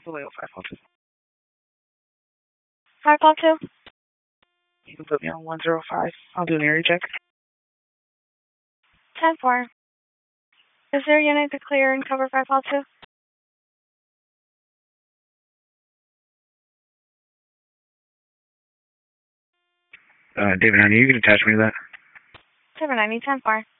Vallejo 502. 502? You can put me on 105. I'll do an area check. 10-4. Is there a unit to clear and cover 502? David, honey, you can attach me to that. 790, 10-4.